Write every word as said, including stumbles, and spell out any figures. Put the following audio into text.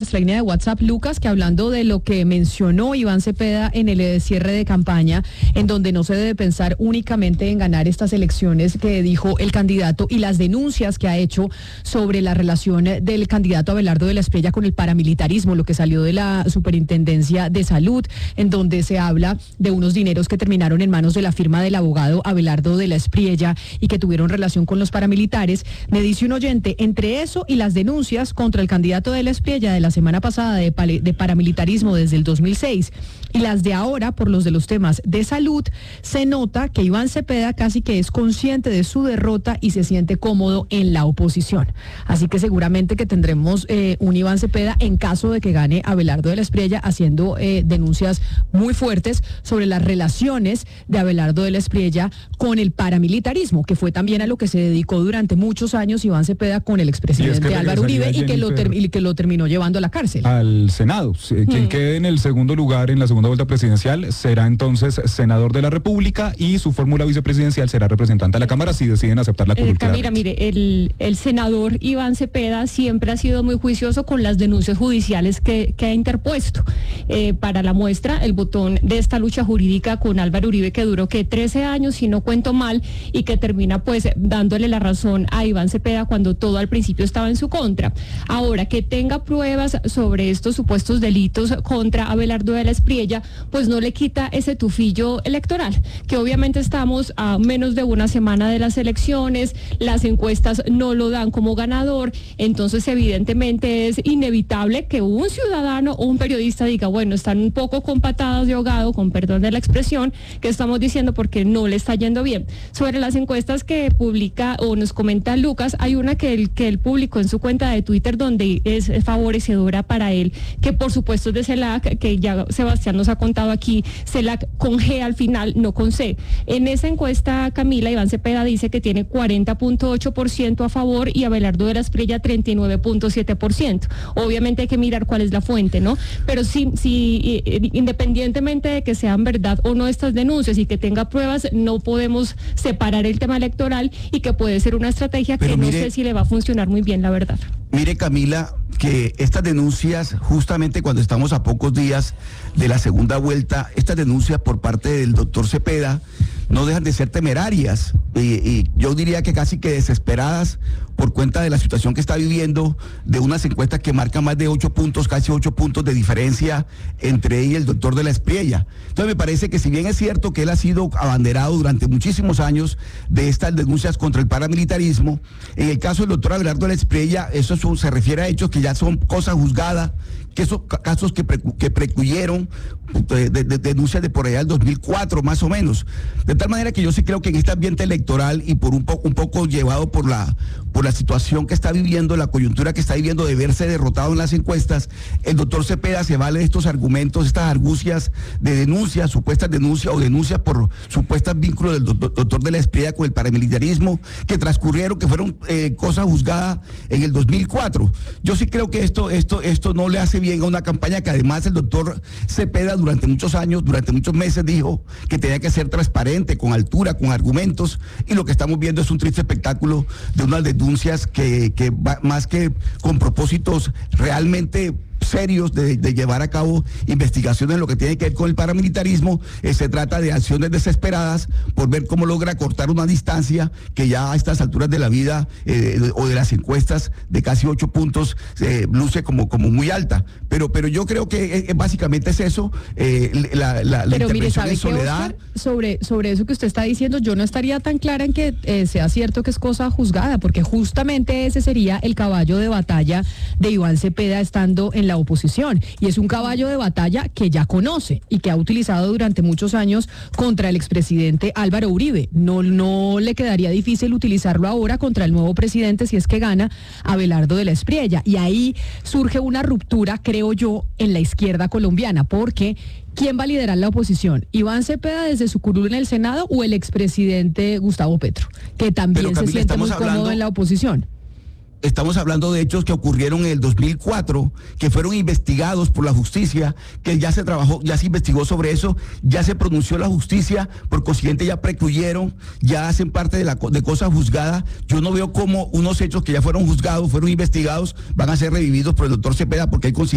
nuestra línea de WhatsApp, Lucas, que hablando de lo que mencionó Iván Cepeda en el eh, cierre de campaña, en donde no se debe pensar únicamente en ganar estas elecciones que dijo el candidato y las denuncias que ha hecho sobre la relación del candidato Abelardo de la Espriella con el paramilitarismo, lo que salió de la Superintendencia de Salud, en donde se habla de unos dineros que terminaron en manos de la firma del abogado Abelardo de la Espriella y que tuvieron relación con los paramilitares. Me dice un oyente, entre eso y las denuncias contra el candidato de la Espriella de la semana pasada de, de paramilitarismo desde el dos mil seis y las de ahora por los de los temas de salud, se nota que Iván Cepeda casi que es consciente de su derrota y se siente cómodo en la oposición. Así que seguramente que tendremos eh, un Iván Cepeda en caso de que gane Abelardo de la Espriella haciendo eh, denuncias muy fuertes sobre las relaciones de Abelardo de la Espriella con el paramilitarismo, que fue también a lo que se dedicó durante muchos años Iván Cepeda con el expresidente es que Álvaro Uribe y que, lo ter- y que lo terminó llevando a la cárcel. Al Senado. Quien hmm. quede en el segundo lugar en la segunda vuelta presidencial será entonces senador de la República y su fórmula vicepresidencial será representante de la Cámara si deciden aceptar la eh, Camila, mire, el, el senador Iván Cepeda siempre ha sido muy juicioso con las denuncias judiciales que, que ha interpuesto. Eh, para la muestra, el botón de esta lucha jurídica con Álvaro Uribe que duró que trece años, si no cuento mal, y que termina pues dándole la razón a Iván Cepeda cuando todo al principio estaba en su contra. Ahora, que tenga pruebas sobre estos supuestos delitos contra Abelardo de la Espriella, pues no le quita ese tufillo electoral, que obviamente estamos a menos de una semana de las elecciones, las encuestas no lo dan como ganador, entonces evidentemente es inevitable que un ciudadano o un periodista diga, bueno, están un poco con patadas de ahogado, con perdón de la expresión, que estamos diciendo porque no le está yendo bien. Sobre las encuestas que publica o nos comenta Lucas, hay una que él, que él publicó en su cuenta de Twitter donde es favorecedora para él, que por supuesto es de CELAC, que ya Sebastián nos ha contado aquí, CELAC con G al final, no con C. En esa encuesta, Camila, Iván Cepeda dice que tiene cuarenta punto ocho por ciento a favor y Abelardo de la Espriella treinta y nueve punto siete por ciento. Obviamente hay que mirar cuál es la fuente, ¿no? Pero sí, sí, independientemente de que sean verdad o no estas denuncias y que tenga pruebas, no podemos separar el tema electoral y que puede ser una estrategia Pero que mire, no sé si le va a funcionar muy bien, la verdad. Mire, Camila, que estas denuncias, justamente cuando estamos a pocos días de la segunda vuelta, estas denuncias por parte del doctor Cepeda no dejan de ser temerarias y, y yo diría que casi que desesperadas por cuenta de la situación que está viviendo, de unas encuestas que marcan más de ocho puntos, casi ocho puntos de diferencia entre él y el doctor de la Espriella. Entonces me parece que si bien es cierto que él ha sido abanderado durante muchísimos años de estas denuncias contra el paramilitarismo, en el caso del doctor Abelardo de la Espriella, eso es un, se refiere a hechos que ya son cosas juzgadas, que esos casos que, pre, que precluyeron de, de, de denuncias de por allá del dos mil cuatro más o menos. De tal manera que yo sí creo que en este ambiente electoral y por un poco, un poco llevado por la, por la situación que está viviendo, la coyuntura que está viviendo de verse derrotado en las encuestas, el doctor Cepeda se vale de estos argumentos, estas argucias de denuncias, supuestas denuncias o denuncias por supuestos vínculos del doctor, doctor de la Espriella con el paramilitarismo que transcurrieron, que fueron eh, cosas juzgadas en el dos mil cuatro. Yo sí creo que esto, esto, esto no le hace bien a una campaña que además el doctor Cepeda durante muchos años, durante muchos meses dijo que tenía que ser transparente, con altura, con argumentos, y lo que estamos viendo es un triste espectáculo de unas denuncias que, que más que con propósitos realmente serios de, de llevar a cabo investigaciones en lo que tiene que ver con el paramilitarismo, eh, se trata de acciones desesperadas por ver cómo logra cortar una distancia que ya a estas alturas de la vida eh, o de las encuestas de casi ocho puntos eh, luce como, como muy alta, pero, pero yo creo que eh, básicamente es eso, eh, la, la, la pero intervención mire, en soledad. Oscar, sobre, sobre eso que usted está diciendo, yo no estaría tan clara en que eh, sea cierto que es cosa juzgada, porque justamente ese sería el caballo de batalla de Iván Cepeda estando en la oposición, y es un caballo de batalla que ya conoce y que ha utilizado durante muchos años contra el expresidente Álvaro Uribe. No, no le quedaría difícil utilizarlo ahora contra el nuevo presidente si es que gana Abelardo de la Espriella, y ahí surge una ruptura, creo yo, en la izquierda colombiana, porque ¿quién va a liderar la oposición? ¿Iván Cepeda desde su curul en el Senado o el expresidente Gustavo Petro, que también Pero, Camila, se siente muy hablando... cómodo en la oposición? Estamos hablando de hechos que ocurrieron en el dos mil cuatro, que fueron investigados por la justicia, que ya se trabajó, ya se investigó sobre eso, ya se pronunció la justicia, por consiguiente ya precluyeron, ya hacen parte de, la, de cosas juzgadas. Yo no veo cómo unos hechos que ya fueron juzgados, fueron investigados, van a ser revividos por el doctor Cepeda, porque hay